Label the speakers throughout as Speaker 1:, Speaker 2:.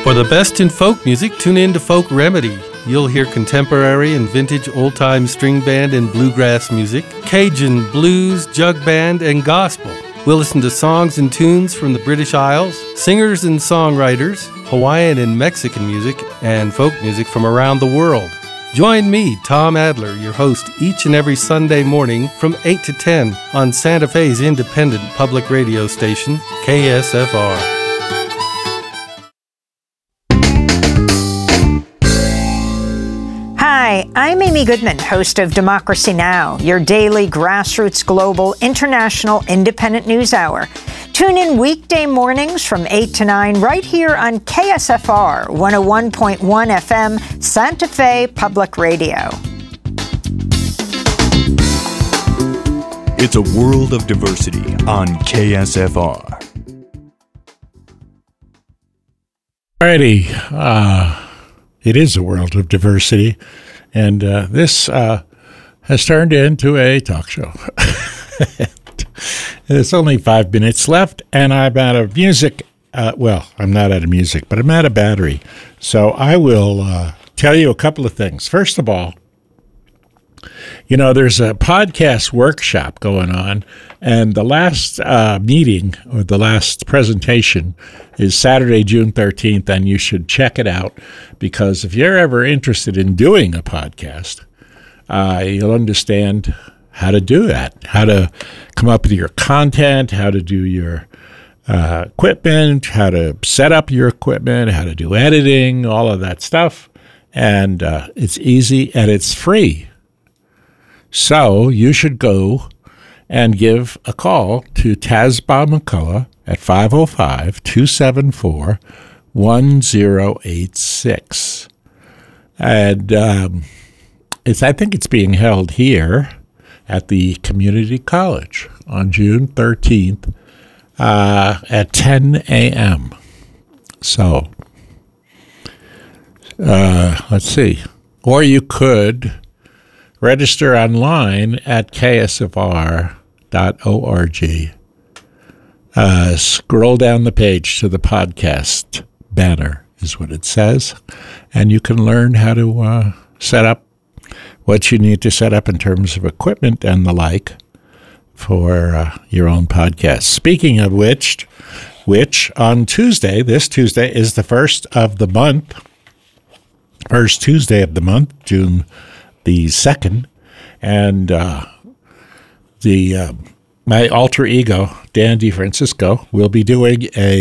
Speaker 1: For the best in folk music, tune in to Folk Remedy. You'll hear contemporary and vintage old-time string band and bluegrass music, Cajun, blues, jug band, and gospel. We'll listen to songs and tunes from the British Isles, singers and songwriters, Hawaiian and Mexican music, and folk music from around the world. Join me, Tom Adler, your host, each and every Sunday morning from 8 to 10 on Santa Fe's independent public radio station, KSFR.
Speaker 2: Hi, I'm Amy Goodman, host of Democracy Now!, your daily grassroots global international independent news hour. Tune in weekday mornings from 8 to 9 right here on KSFR 101.1 FM, Santa Fe Public Radio.
Speaker 3: It's a world of diversity on KSFR.
Speaker 4: Alrighty, it is a world of diversity, and this has turned into a talk show. There's only 5 minutes left, and I'm out of music. Well, I'm not out of music, but I'm out of battery. So I will tell you a couple of things. First of all, you know, there's a podcast workshop going on, and the last meeting or the last presentation is Saturday, June 13th, and you should check it out, because if you're ever interested in doing a podcast, you'll understand how to do that, how to come up with your content, how to do your equipment, how to set up your equipment, how to do editing, all of that stuff. And it's easy and it's free. So you should go and give a call to Tazba McCullough at 505-274-1086. And I think it's being held here at the community college on June 13th at 10 a.m. So let's see. Or you could register online at ksfr.org. Scroll down the page to the podcast banner is what it says, and you can learn how to set up what you need to set up in terms of equipment and the like for your own podcast. Speaking of which on Tuesday, this Tuesday is the first Tuesday of the month, June the 2nd, and my alter ego, Dan DeFrancisco, will be doing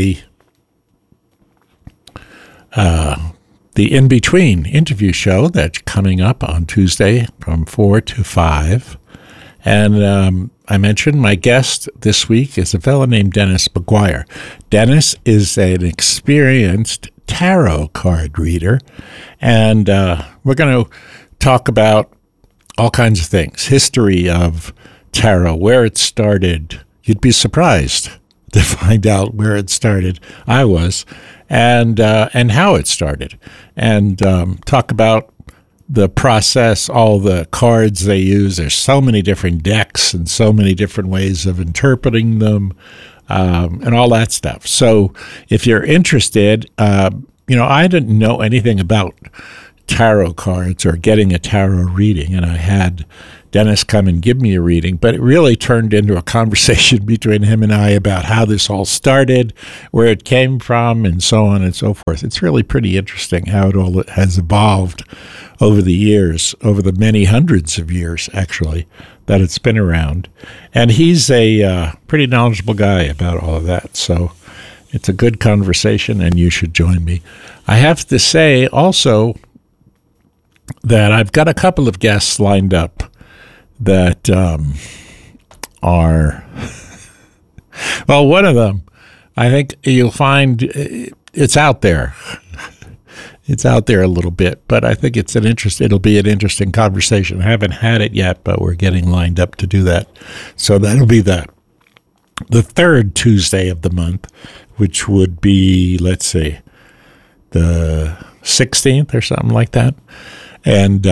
Speaker 4: the In-Between interview show that's coming up on Tuesday from 4 to 5. And I mentioned my guest this week is a fellow named Dennis McGuire. Dennis is an experienced tarot card reader, and we're going to talk about all kinds of things. History of tarot, where it started. You'd be surprised to find out where it started. I was. And how it started, and talk about the process, all the cards they use. There's so many different decks and so many different ways of interpreting them, and all that stuff. So if you're interested, I didn't know anything about tarot cards or getting a tarot reading, and I had Dennis come and give me a reading, but it really turned into a conversation between him and I about how this all started, where it came from, and so on and so forth. It's really pretty interesting how it all has evolved over the years, over the many hundreds of years, actually, that it's been around. And he's a pretty knowledgeable guy about all of that, so it's a good conversation, and you should join me. I have to say also that I've got a couple of guests lined up that are, well, one of them, I think you'll find it's out there. It's out there a little bit, but I think it'll be an interesting conversation. I haven't had it yet, but we're getting lined up to do that. So that'll be the third Tuesday of the month, which would be, let's see, the 16th or something like that. And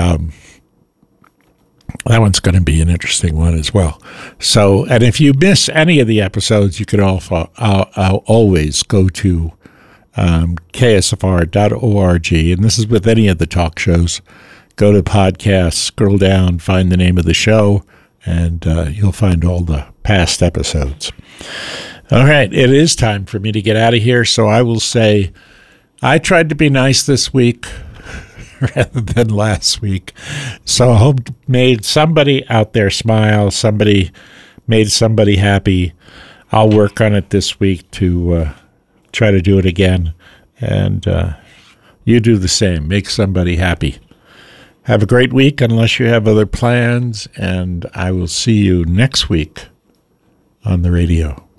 Speaker 4: that one's going to be an interesting one as well. So, and if you miss any of the episodes, you could always go to ksfr.org, and this is with any of the talk shows. Go to podcasts, scroll down, find the name of the show, and you'll find all the past episodes. All right, it is time for me to get out of here, so I will say I tried to be nice this week rather than last week. So I hope made somebody out there smile, somebody made somebody happy. I'll work on it this week to try to do it again. And you do the same. Make somebody happy. Have a great week unless you have other plans, and I will see you next week on the radio.